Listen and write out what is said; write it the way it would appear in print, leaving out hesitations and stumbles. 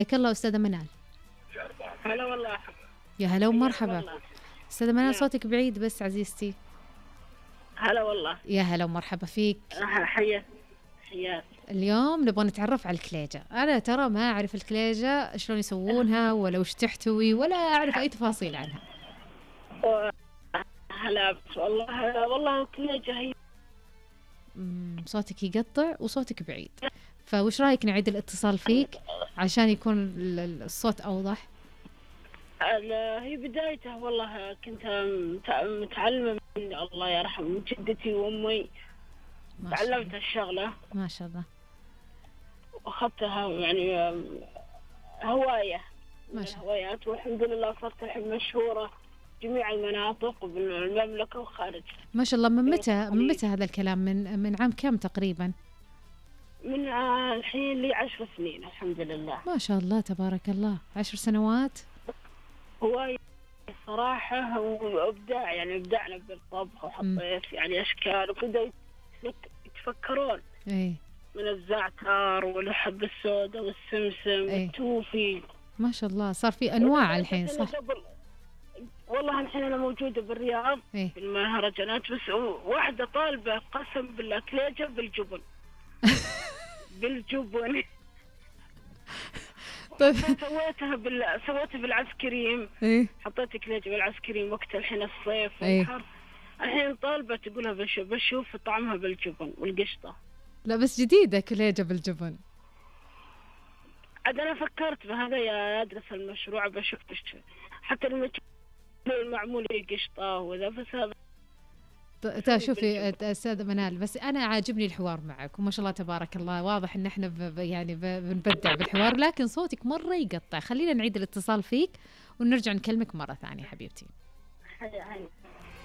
حياك الله أستاذة منال. هلا والله. يا هلا ومرحبا. والله. أستاذة منال نعم. صوتك بعيد بس عزيزتي. هلا والله. يا هلا ومرحبا فيك. حياك. اليوم نبغى نتعرف على الكليجة. أنا ترى ما أعرف الكليجة شلون يسوونها ولا وش تحتوي ولا أعرف أي تفاصيل عنها. هلا والله كليجة هي. صوتك يقطع وصوتك بعيد، فوش رأيك نعيد الاتصال فيك عشان يكون الصوت أوضح؟ هي بدايتها والله كنت متعلمة من الله يرحم من جدتي وأمي. تعلمت الشغلة ما شاء الله، وأخذتها يعني هواية ما شاء الله. هوايات، والحمد لله صرت الحين مشهورة جميع المناطق بالمملكة وخارج. ما شاء الله. من متى هذا الكلام؟ من عام كم تقريبا؟ من الحين لي 10 سنين الحمد لله. ما شاء الله تبارك الله، 10 سنوات. هواية صراحة وإبداع، يعني إبدعنا بالطبخ وحطيت يعني أشكال وكذا يتفكرون. إيه. من الزعتر والحب السوداء والسمسم والتوفي. ما شاء الله صار في أنواع الحين صح؟ والله الحين أنا موجودة بالرياض في المهرجانات، بس واحدة طالبة قسم بالله كليجة بالجبن. بالجبن. طيب سويتها بالعيس كريم. حطيت كليجة بالعيس كريم وقت الحين الصيف والحر. الحين طالبة تقولها بشوف طعمها بالجبن والقشطة. لا بس جديدة كليجة بالجبن. عاد أنا فكرت بهذا يا أدرس المشروع بشوف حتى المعمول قشطة وذا، بس هذا شوفي أستاذة منال، بس أنا عاجبني الحوار معك وما شاء الله تبارك الله، واضح إن إحنا يعني بنبدع بالحوار، لكن صوتك مرة يقطع. خلينا نعيد الاتصال فيك ونرجع نكلمك مرة ثانية حبيبتي.